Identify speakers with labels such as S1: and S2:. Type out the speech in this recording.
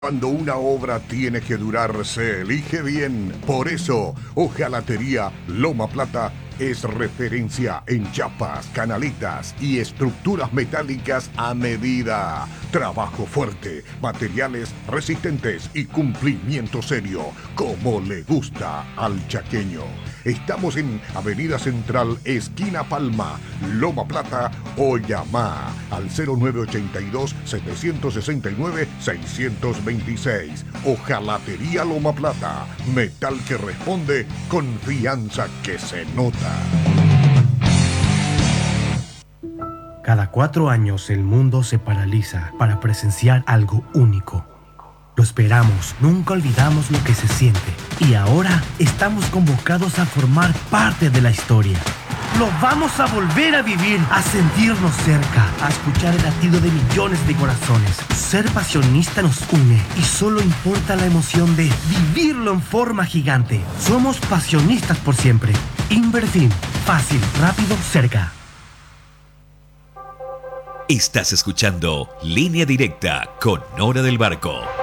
S1: Cuando una obra tiene que durar, se elige bien. Por eso, Hojalatería Loma Plata es referencia en chapas, canaletas y estructuras metálicas a medida. Trabajo fuerte, materiales resistentes y cumplimiento serio, como le gusta al chaqueño. Estamos en Avenida Central, esquina Palma, Loma Plata, o llama al 0982-769-626. Hojalatería Loma Plata, metal que responde, confianza que se nota.
S2: Cada 4 años el mundo se paraliza para presenciar algo único. Lo esperamos, nunca olvidamos lo que se siente y ahora estamos convocados a formar parte de la historia. Lo vamos a volver a vivir, a sentirnos cerca, a escuchar el latido de millones de corazones. Ser pasionista nos une y solo importa la emoción de vivirlo en forma gigante. Somos pasionistas por siempre. Inverfin, fácil, rápido, cerca.
S3: Estás escuchando Línea Directa con Nora del Barco.